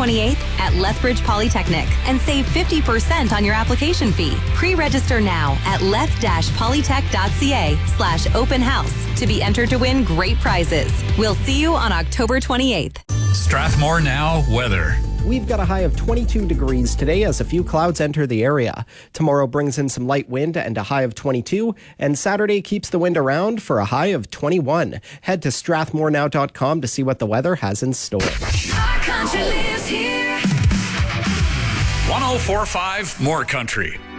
28th at Lethbridge Polytechnic and save 50% on your application fee. Pre-register now at leth-polytech.ca/open house to be entered to win great prizes. We'll see you on October 28th. Strathmore Now weather. We've got a high of 22 degrees today as a few clouds enter the area. Tomorrow brings in some light wind and a high of 22, and Saturday keeps the wind around for a high of 21. Head to strathmorenow.com to see what the weather has in store. Our country lives here. 104.5 More Country.